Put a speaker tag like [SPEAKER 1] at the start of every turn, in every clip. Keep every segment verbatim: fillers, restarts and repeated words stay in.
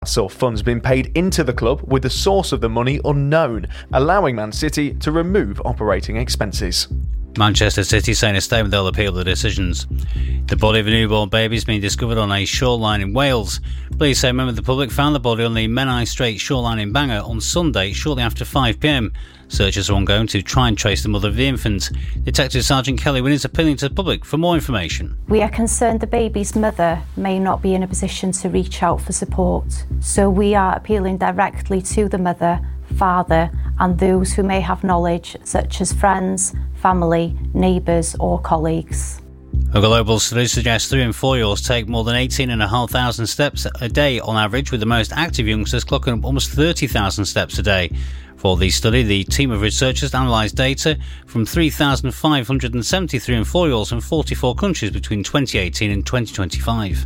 [SPEAKER 1] saw funds being paid into the club with the source of the money unknown, allowing Man City to remove operating expenses.
[SPEAKER 2] Manchester City saying in a statement they'll appeal the decisions. The body of a newborn baby has been discovered on a shoreline in Wales. Police say a member of the public found the body on the Menai Strait shoreline in Bangor on Sunday shortly after five p m. Searches are ongoing to try and trace the mother of the infant. Detective Sergeant Kelly Wynn is appealing to the public for more information.
[SPEAKER 3] We are concerned the baby's mother may not be in a position to reach out for support, so we are appealing directly to the mother, father and those who may have knowledge, such as friends, family, neighbours or colleagues.
[SPEAKER 2] A global study suggests three and four-year-olds take more than eighteen thousand five hundred steps a day on average, with the most active youngsters clocking up almost thirty thousand steps a day. For the study, the team of researchers analysed data from three thousand five hundred seventy-three and four-year-olds from forty-four countries between twenty eighteen and twenty twenty-five.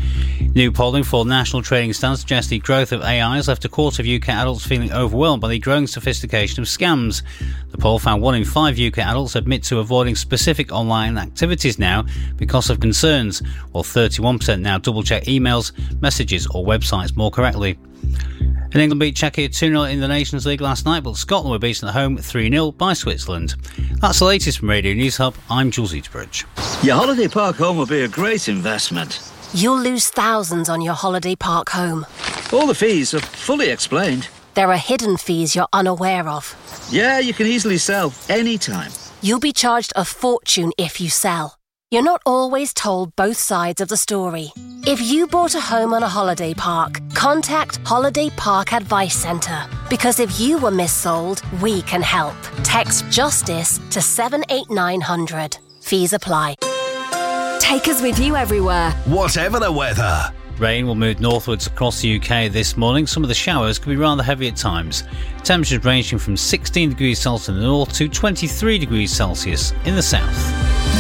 [SPEAKER 2] New polling for National Trading Standards suggests the growth of A I has left a quarter of U K adults feeling overwhelmed by the growing sophistication of scams. The poll found one in five U K adults admit to avoiding specific online activities now because of concerns, while thirty-one percent now double-check emails, messages or websites more correctly. And England beat Czechia two nil in the Nations League last night, but Scotland were beaten at home three nil by Switzerland. That's the latest from Radio News Hub. I'm Jules Eaterbridge.
[SPEAKER 4] Your holiday park home will be a great investment.
[SPEAKER 5] You'll lose thousands on your holiday park home.
[SPEAKER 4] All the fees are fully explained.
[SPEAKER 5] There are hidden fees you're unaware of.
[SPEAKER 4] Yeah, you can easily sell anytime.
[SPEAKER 5] You'll be charged a fortune if you sell. You're not always told both sides of the story. If you bought a home on a holiday park, contact Holiday Park Advice Centre. Because if you were missold, we can help. Text JUSTICE to seven eight nine hundred. Fees apply.
[SPEAKER 6] Take us with you everywhere,
[SPEAKER 7] whatever the weather.
[SPEAKER 2] Rain will move northwards across the U K this morning. Some of the showers could be rather heavy at times. Temperatures ranging from sixteen degrees Celsius in the north to twenty-three degrees Celsius in the south.